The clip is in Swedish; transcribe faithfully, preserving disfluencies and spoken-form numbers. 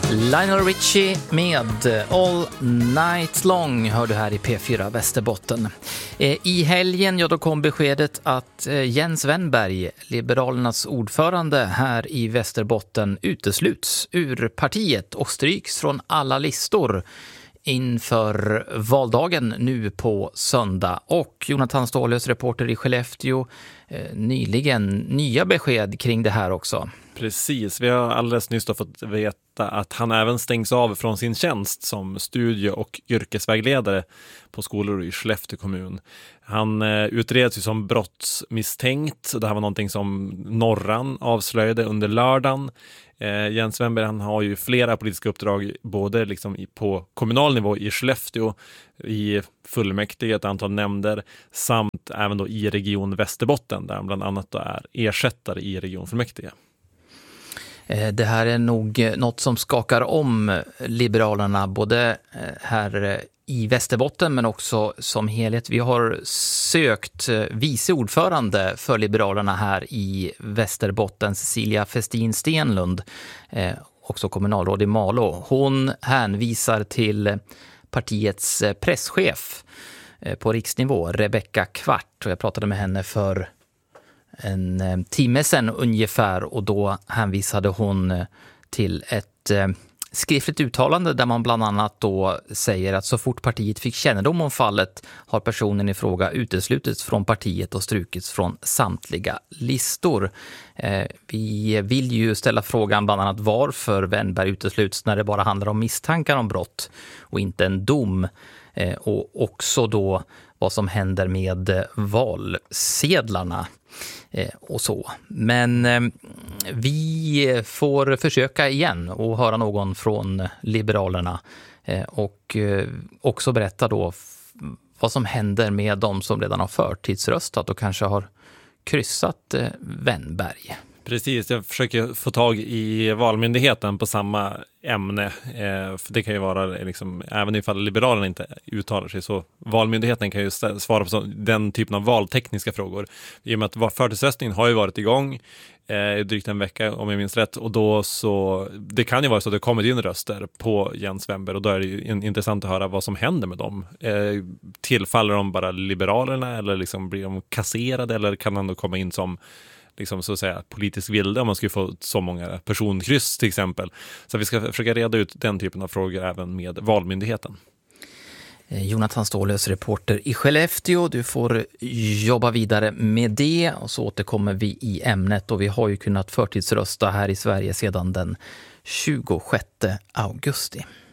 Lionel Richie med All Night Long hör du här i P fyra Västerbotten. I helgen ja, då kom beskedet att Jens Wennberg, Liberalernas ordförande här i Västerbotten, utesluts ur partiet och stryks från alla listor inför valdagen nu på söndag. Och Jonathan Ståhlös, reporter i Skellefteå, eh, nyligen nya besked kring det här också. Precis, vi har alldeles nyss fått veta att han även stängs av från sin tjänst som studie- och yrkesvägledare på skolor i Skellefteå kommun. Han eh, utreds ju som brottsmisstänkt. Det här var någonting som Norran avslöjade under lördagen. Eh, Jens Wennberg, han har ju flera politiska uppdrag både liksom i, på kommunal nivå i Skellefteå, i fullmäktige, ett antal nämnder samt även då i region Västerbotten där han bland annat då är ersättare i regionfullmäktige. Det här är nog något som skakar om Liberalerna både här i Västerbotten men också som helhet. Vi har sökt vice ordförande för Liberalerna här i Västerbotten, Cecilia Festin Stenlund, också kommunalråd i Malå. Hon hänvisar till partiets presschef på riksnivå, Rebecka Kvart, och jag pratade med henne för en timme sedan ungefär, och då hänvisade hon till ett eh, skriftligt uttalande där man bland annat då säger att så fort partiet fick kännedom om fallet har personen i fråga uteslutits från partiet och strukits från samtliga listor. Eh, vi vill ju ställa frågan bland annat varför Wennberg utesluts när det bara handlar om misstankar om brott och inte en dom, eh, och också då vad som händer med valsedlarna eh, och så. Men eh, vi får försöka igen och höra någon från Liberalerna eh, och eh, också berätta då f- vad som händer med de som redan har förtidsröstat och kanske har kryssat eh, Wennberg. Precis, jag försöker få tag i Valmyndigheten på samma ämne. Eh, för det kan ju vara, liksom, även ifall Liberalerna inte uttalar sig, så Valmyndigheten kan ju stä- svara på så, den typen av valtekniska frågor. I och med att förtidsröstningen har ju varit igång eh, drygt en vecka om jag minns rätt. Och då så, det kan ju vara så att det kommer in röster på Jens Wennberg och då är det ju intressant att höra vad som händer med dem. Eh, tillfaller de bara Liberalerna eller liksom blir de kasserade eller kan de då komma in som liksom så att säga politisk vilde om man skulle få så många personkryss till exempel. Så vi ska försöka reda ut den typen av frågor även med Valmyndigheten. Jonathan Ståhlös, reporter i Skellefteå. Du får jobba vidare med det och så återkommer vi i ämnet, och vi har ju kunnat förtidsrösta här i Sverige sedan den tjugosjätte augusti.